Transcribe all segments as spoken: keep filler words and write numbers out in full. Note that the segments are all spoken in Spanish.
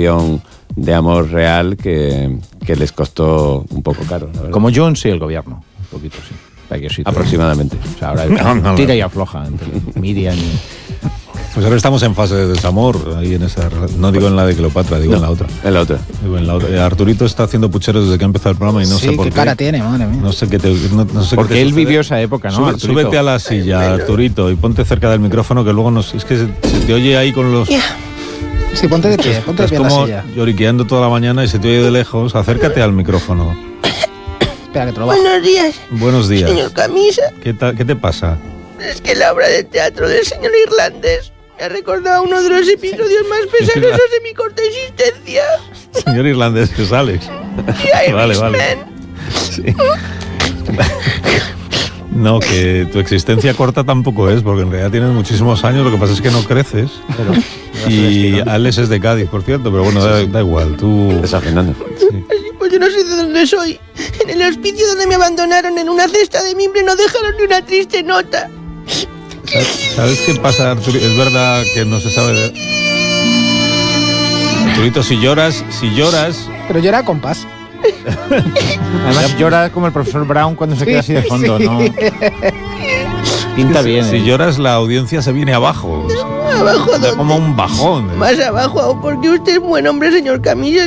relación de amor real que, que les costó un poco caro, la verdad. Como Junts y el gobierno, un poquito sí. Sí, aproximadamente. O sea, ahora no, no, tira no. y afloja entre Miriam y... Pues ahora estamos en fase de desamor, ahí en esa, no digo en la de Cleopatra, digo no, en la otra. En la otra. Digo en la otra. Arturito está haciendo pucheros desde que ha empezado el programa y no sí, sé por qué. qué cara tiene, madre mía. No sé qué te, no, no sé Porque qué te él sucede. vivió esa época, ¿no? Sube, súbete a la silla, Arturito, y ponte cerca del micrófono que luego nos, es que se, se te oye ahí con los... Yeah. Sí, ponte de pie, ponte de pie en la silla. Es como lloriqueando toda la mañana y se te oye de lejos. Acércate al micrófono. Espera que te lo bajo. Buenos días. Buenos días. Señor Camisa. ¿Qué, ta, ¿Qué te pasa? Es que la obra de teatro del señor irlandés me ha recordado uno de los episodios más pesarosos de mi corta existencia. Señor irlandés, es Alex. Y vale, vale. Sí. No, que tu existencia corta tampoco es, porque en realidad tienes muchísimos años, lo que pasa es que no creces. Pero, y Alex es de Cádiz, por cierto, pero bueno, da, da igual, tú... Desafinando. Sí. Pues yo no sé de dónde soy. En el hospicio donde me abandonaron en una cesta de mimbre no dejaron ni una triste nota. ¿Sabes qué pasa, Arturito? Es verdad que no se sabe de... Arturito, si lloras, si lloras... Pero llora a compás. Además llora como el profesor Brown cuando se queda así de fondo, ¿no? Pinta es que bien. Si, ¿eh? si lloras, la audiencia se viene abajo. ¿Abajo dónde? Como un bajón. Más abajo, porque usted es buen hombre, señor Camillas.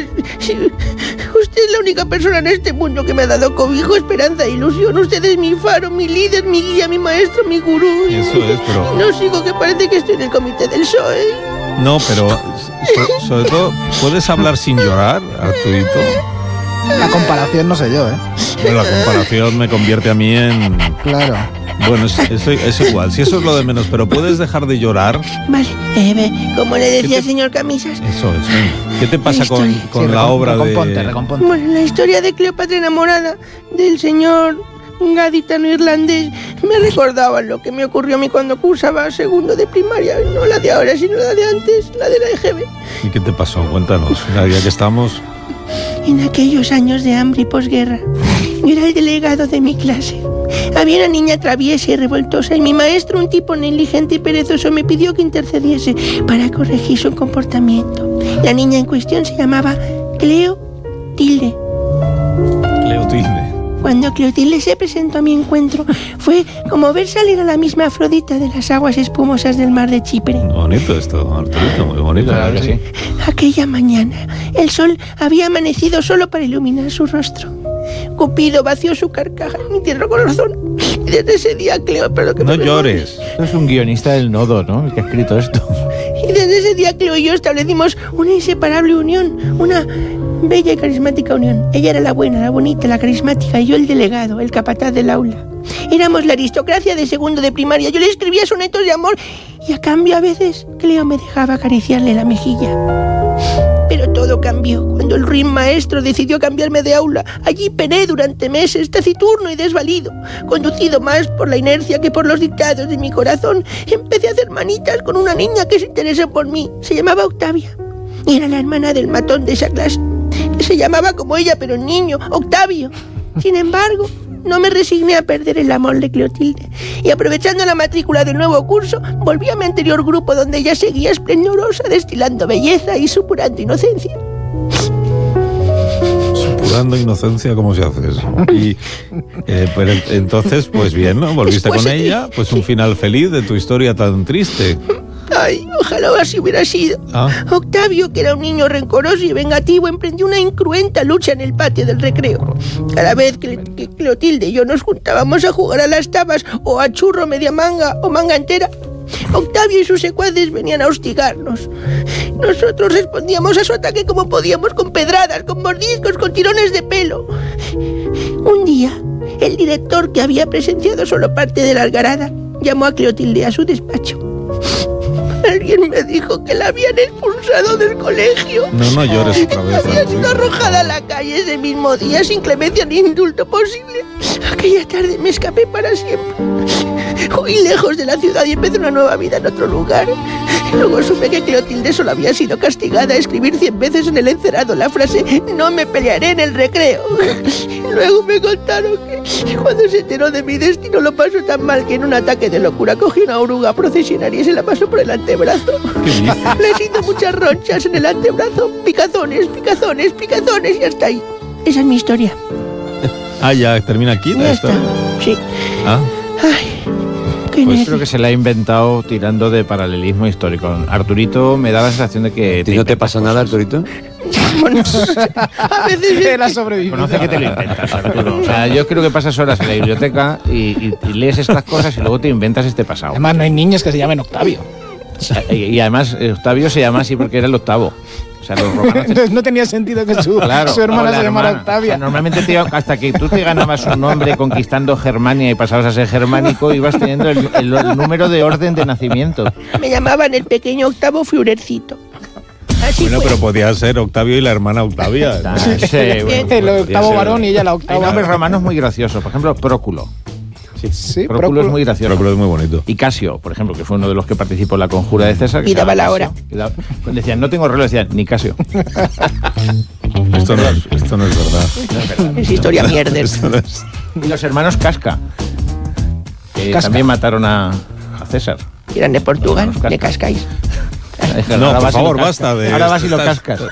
Usted es la única persona en este mundo que me ha dado cobijo, esperanza e ilusión. Usted es mi faro, mi líder, mi guía, mi maestro, mi gurú. Eso es, pero... No sigo, que parece que estoy en el comité del P S O E. No, pero so, sobre todo, ¿puedes hablar sin llorar, Arturito? La comparación no sé yo, ¿eh? Bueno, la comparación me convierte a mí en... Claro. Bueno, es, es, es igual, si eso es lo de menos, pero ¿puedes dejar de llorar? Vale, eh, como le decía, te... señor Camisas. Eso es. ¿Qué te pasa con, con sí, la recom, obra recomponte, de...? Recomponte. Bueno, la historia de Cleopatra enamorada del señor gaditano irlandés me recordaba lo que me ocurrió a mí cuando cursaba segundo de primaria. No la de ahora, sino la de antes, la de la E G B. ¿Y qué te pasó? Cuéntanos, ya que estamos... En aquellos años de hambre y posguerra, yo era el delegado de mi clase. Había una niña traviesa y revoltosa y mi maestro, un tipo negligente y perezoso, me pidió que intercediese para corregir su comportamiento. La niña en cuestión se llamaba Cleotilde. Cleotilde. Cuando Cleotilde se presentó a mi encuentro, fue como ver salir a la misma Afrodita de las aguas espumosas del mar de Chipre. Bonito esto, Arturito, muy bonito. Claro que sí. Aquella mañana, el sol había amanecido solo para iluminar su rostro. Cupido vació su carcaja en mi tierno corazón. Y desde ese día, Cleo... Pero que no me llores. Esto es un guionista del Nodo, ¿no? El que ha escrito esto. Y desde ese día, Cleo y yo establecimos una inseparable unión. Una bella y carismática unión. Ella era la buena, la bonita, la carismática, y yo el delegado, el capataz del aula. Éramos la aristocracia de segundo de primaria. Yo le escribía sonetos de amor y a cambio a veces Cleo me dejaba acariciarle la mejilla. Pero todo cambió cuando el ruin maestro decidió cambiarme de aula. Allí pené durante meses, taciturno y desvalido. Conducido más por la inercia que por los dictados de mi corazón, empecé a hacer manitas con una niña que se interesó por mí. Se llamaba Octavia y era la hermana del matón de esa clase, que se llamaba como ella, pero niño, Octavio. Sin embargo, no me resigné a perder el amor de Cleotilde y, aprovechando la matrícula del nuevo curso, volví a mi anterior grupo donde ella seguía esplendorosa, destilando belleza y supurando inocencia. Supurando inocencia, ¿cómo se hace eso? Y eh, pero entonces, pues bien, ¿no? Volviste Después, con ella, pues un final feliz de tu historia tan triste. Ay, ojalá así hubiera sido. Ah. Octavio, que era un niño rencoroso y vengativo, emprendió una incruenta lucha en el patio del recreo. Cada vez que, que Cleotilde y yo nos juntábamos a jugar a las tabas o a churro media manga o manga entera, Octavio y sus secuaces venían a hostigarnos. Nosotros respondíamos a su ataque como podíamos, con pedradas, con mordiscos, con tirones de pelo. Un día, el director, que había presenciado solo parte de la algarada, llamó a Cleotilde a su despacho. Alguien me dijo que la habían expulsado del colegio. No, no llores otra vez. Había sido arrojada a la calle ese mismo día sin clemencia ni indulto posible. Aquella tarde me escapé para siempre. Huí lejos de la ciudad y empecé una nueva vida en otro lugar. Luego supe que Cleotilde solo había sido castigada a escribir cien veces en el encerado la frase «No me pelearé en el recreo». Luego me contaron que cuando se enteró de mi destino lo pasó tan mal que en un ataque de locura cogió una oruga procesionaria y se la pasó por delante antebrazo. ¿Qué dices? Les hizo muchas ronchas en el antebrazo, picazones, picazones, picazones y hasta ahí. Esa es mi historia. Ah, ya termina aquí. Ya esto. está. Sí. Ah, Ay, qué Pues nervio. creo que se la ha inventado tirando de paralelismo histórico. Arturito me da la sensación de que... ¿A ti no te pasa nada, Arturito? Bueno, a veces Él ha sobrevivido. Conoce que te lo inventas, Arturo. O sea, yo creo que pasas horas en la biblioteca y, y- y lees estas cosas y luego te inventas este pasado. Además, no hay niños que se llamen Octavio. Y, y además, eh, Octavio se llama así porque era el octavo. O sea, los romanos... Entonces no tenía sentido que su, Claro, su hermana o la se llamara hermana. Octavia. O sea, normalmente te iba- hasta que tú te ganabas un nombre conquistando Germania y pasabas a ser germánico, ibas teniendo el, el- el número de orden de nacimiento. me llamaban el pequeño Octavo Führercito. Así bueno, fue. pero podía ser Octavio y la hermana Octavia. Ah, sí, bueno, El octavo ser. varón y ella la hay octava. nombres romanos muy graciosos. Por ejemplo, Próculo. Sí, Próculo Próculo. es muy gracioso. Pero, pero es muy bonito. Y Casio, por ejemplo, que fue uno de los que participó en la conjura de César. que Y se daba llama la hora. Casio. Y daba- Decían, no tengo reloj, decían, ni Casio. Esto no es, esto no es verdad. Es historia mierda. Esto no es- Y los hermanos Casca, que Casca. también mataron a, a César. Eran de Portugal, Los cascas. le cascáis. No, Ahora por vas y lo favor, cascas. basta de Ahora vas y lo estas- cascas.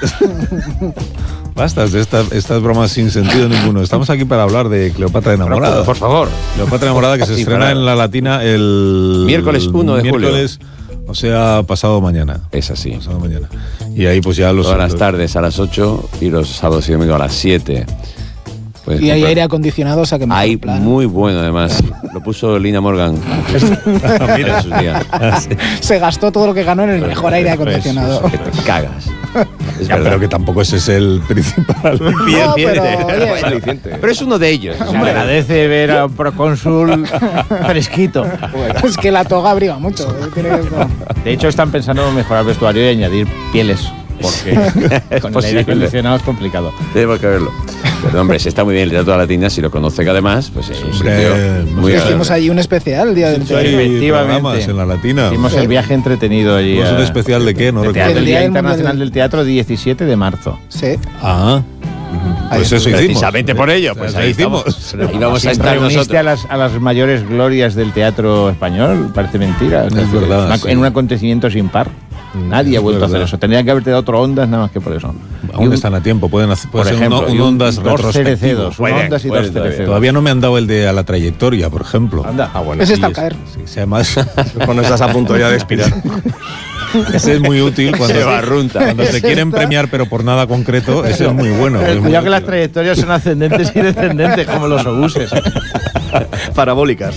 Basta de estas, estas bromas sin sentido ninguno. Estamos aquí para hablar de Cleopatra enamorada. Por favor. Cleopatra enamorada que se Sí, estrena claro. en la Latina el Miércoles uno de julio. miércoles, o sea, pasado mañana. Es así. Pasado mañana. Y ahí pues ya los... Todas las los- tardes a las ocho y los sábados y domingos a las siete. Puedes Y hay comprar. aire acondicionado, o sea que mejor Hay plan. muy bueno, además. Lo puso Lina Morgan. Mira sus días. Se gastó todo lo que ganó en el mejor aire acondicionado. Que te cagas. Es Ya, verdad. pero que tampoco ese es el principal. No, pero, oye, Pero es uno de ellos. Se agradece ver a un procónsul fresquito. es que la toga abriga mucho. eh, tiene que- De hecho, están pensando en mejorar el vestuario y añadir pieles. Porque con el posible. aire acondicionado es complicado. Tenemos que verlo. Pero hombre, si está muy bien el Teatro de la Latina, si lo conoce que además, pues es un Hombre, sitio muy Hicimos agradable. allí un especial el día del Hay teatro. Efectivamente. programas en la Latina. Hicimos el viaje entretenido allí. ¿Hicimos un a- especial de qué? No de recuerdo. teatro, el El Día Día del Internacional Mundial. del Teatro, diecisiete de marzo. Sí. Ah, pues eso hicimos. Precisamente por ello, pues Eso ahí hicimos. estamos. Ahí vamos a estar Reuniste nosotros. a las, a las mayores glorias del teatro español, parece mentira. Es verdad, Una- sí. En un acontecimiento sin par. Nadie ha Es vuelto a hacer verdad. eso. Tendrían que haberte dado otro Ondas nada más que por eso. Y Aún un- están a tiempo, pueden hacer por puede ser ejemplo, un, y un ondas dos retrospectivo. cerecedos, un Pueden, Ondas y pueden dos todavía. cerecedos. Todavía no me han dado el de a la trayectoria, por ejemplo. Anda. Ah, bueno. Ese está Y al caer. Sí, sí, además, Cuando estás a punto ya de expirar. ese es muy útil cuando, Se barrunta. cuando te quieren premiar, pero por nada concreto, ese es muy bueno. Pero es muy cuidado que las útil. trayectorias son ascendentes y descendentes, como los obuses. Parabólicas.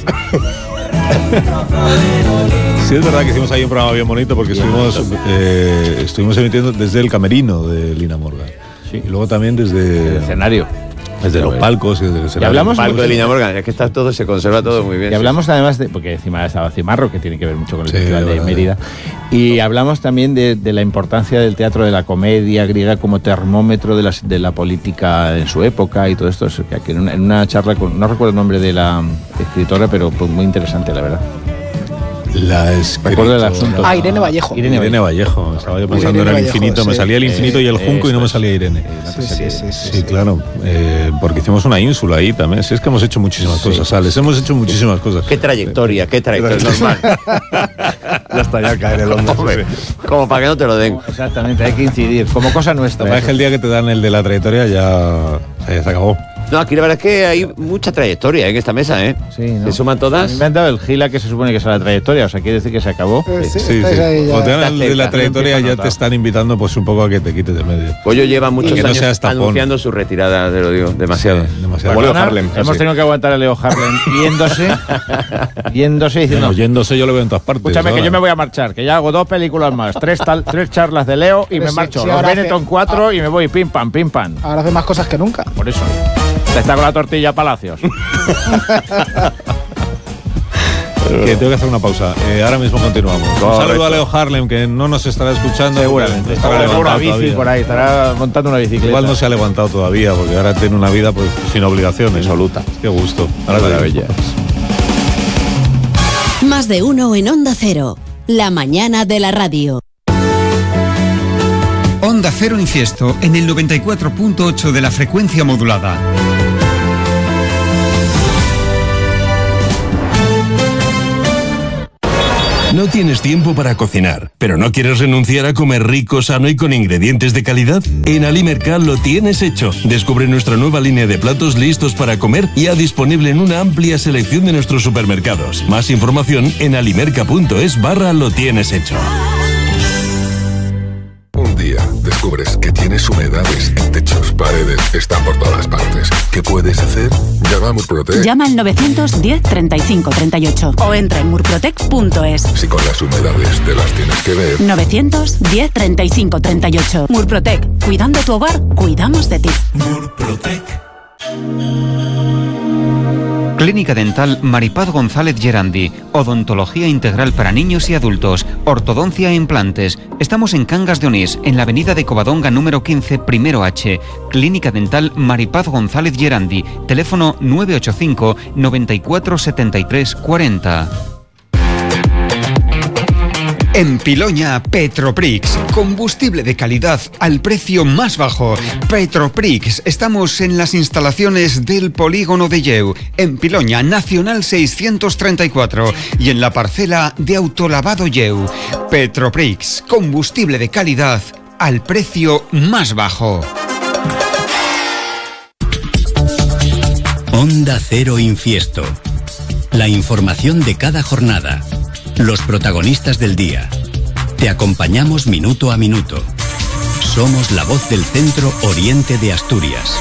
Sí, es verdad que hicimos ahí un programa bien bonito porque estuvimos, eh, estuvimos emitiendo desde el camerino de Lina Morgan. Sí. Y luego también desde, El escenario. desde los palcos y desde el escenario. hablamos- Palco de Lina Morgan, es que está todo, se conserva todo muy bien. Y hablamos además de, porque encima estaba Cimarro, que tiene que ver mucho con el Sí, Festival de verdad. Mérida, y hablamos también de, de la importancia del teatro de la comedia griega como termómetro de la, de la política en su época y todo esto. Es que aquí en una, en una charla, con, no recuerdo el nombre de la escritora, pero pues muy interesante, la verdad. La escritora- Recuerdo el asunto. Ah, Irene Vallejo. Irene Irene Vallejo. Estaba yo pensando Irene en el Vallejo, infinito. Me sí. salía el infinito y el Eh, junco y no me esto salía Irene. Sí, sí, sí, sí, Sí, claro. Eh, porque hicimos una ínsula ahí también. Sí, es que hemos hecho muchísimas cosas, Alex. Hemos hecho muchísimas cosas. Qué trayectoria, qué trayectoria, es normal. Ya está, ya cae en el hondo. Hombre, como para que no te lo den. Exactamente, hay que incidir, como cosa La nuestra. verdad es que el día que te dan el de la trayectoria ya, ya se acabó. No, aquí la verdad es que hay mucha trayectoria en esta mesa, ¿eh? Sí, ¿no? Se suman A todas. mí me han dado el gila que se supone que es a la trayectoria, o sea, quiere decir que se acabó. Eh, sí, Sí, sí. estáis ahí ya. Cuando te dan el de la Está trayectoria cerca. ya te están invitando pues un poco a que te quites de medio. Pollo lleva muchos Que no años seas tapón. anunciando su retirada, te lo digo, demasiado. Sí, demasiado. Como Leo Perdona, Harlem, Hemos así. tenido que aguantar a Leo Harlem yéndose, yéndose y diciendo, Bueno, yéndose yo lo veo en todas partes. escúchame que ahora. yo me voy a marchar, que ya hago dos películas más, tres, tal, tres charlas de Leo y Pero me si- marcho. si Los ahora hace- Benetton cuatro y me voy pim pam, pim pam. Ahora hace más cosas que nunca. Por eso. Está con la tortilla Palacios. Que tengo que hacer una pausa. Eh, ahora mismo continuamos. Un Correcto. saludo a Leo Harlem, que no nos estará escuchando. Seguramente. porque Estará estará con una levantado bici todavía. por ahí, estará montando una bicicleta. Igual no se ha levantado todavía, porque ahora tiene una vida pues sin obligaciones. Absoluta. Qué gusto. Ahora te Maravilla. Más de uno en Onda Cero. La mañana de la radio. Onda Cero Infiesto en el noventa y cuatro punto ocho de la frecuencia modulada. ¿No tienes tiempo para cocinar, pero no quieres renunciar a comer rico, sano y con ingredientes de calidad? En Alimercal lo tienes hecho. Descubre nuestra nueva línea de platos listos para comer, ya disponible en una amplia selección de nuestros supermercados. Más información en alimerca.es barra lo tienes hecho. Un día descubres que tienes humedades en techos, paredes, están por todas partes. ¿Qué puedes hacer? Llama a Murprotec. Llama al novecientos diez treinta y cinco treinta y ocho o entra en murprotec punto es. Si con las humedades te las tienes que ver. novecientos diez treinta y cinco treinta y ocho. Murprotec. Cuidando tu hogar, cuidamos de ti. Murprotec. Clínica Dental Maripaz González Gerandi. Odontología integral para niños y adultos. Ortodoncia e implantes. Estamos en Cangas de Onís, en la avenida de Covadonga número quince, primero H. Clínica Dental Maripaz González Gerandi. Teléfono nueve ocho cinco, noventa y cuatro, setenta y tres, cuarenta. En Piloña, Petroprix, combustible de calidad al precio más bajo. Petroprix, estamos en las instalaciones del polígono de Yeu, en Piloña, Nacional seiscientos treinta y cuatro, y en la parcela de autolavado Yeu. Petroprix, combustible de calidad al precio más bajo. Onda Cero Infiesto. La información de cada jornada. Los protagonistas del día. Te acompañamos minuto a minuto. Somos la voz del centro oriente de Asturias.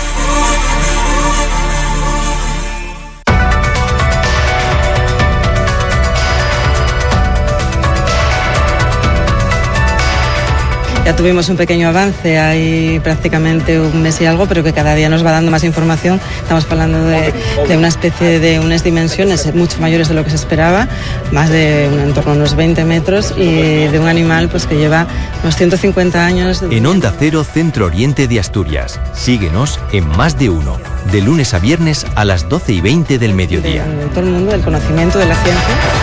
Ya tuvimos un pequeño avance, hay prácticamente un mes y algo, pero que cada día nos va dando más información. Estamos hablando de, de una especie de unas dimensiones mucho mayores de lo que se esperaba, más de un, en torno a unos veinte metros, y de un animal pues que lleva unos ciento cincuenta años. En Onda Cero, Centro Oriente de Asturias. Síguenos en Más de Uno, de lunes a viernes a las doce y veinte del mediodía. De, de todo el mundo, del conocimiento, de la ciencia.